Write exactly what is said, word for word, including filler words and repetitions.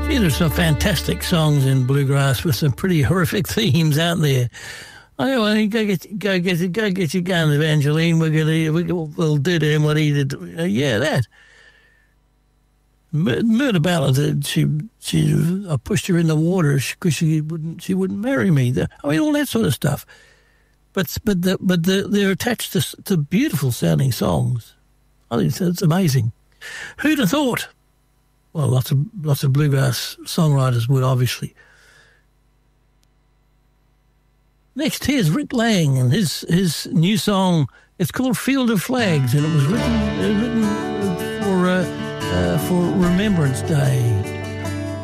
Gee, there's some fantastic songs in bluegrass with some pretty horrific themes out there. I go, go get, go get, go get your gun, Evangeline. We're gonna, we, we'll do to him what he did. Uh, yeah, that Mur- murder ballad. She, she, I pushed her in the water because she wouldn't, she wouldn't marry me. The, I mean, all that sort of stuff. But, but, the, but the, they're attached to, to beautiful sounding songs. I think it's, it's amazing. Who'd have thought? Well, lots of lots of bluegrass songwriters would, obviously. Next, here's Rick Lang and his his new song. It's called "Field of Flags," and it was written uh, written for uh, uh, for Remembrance Day.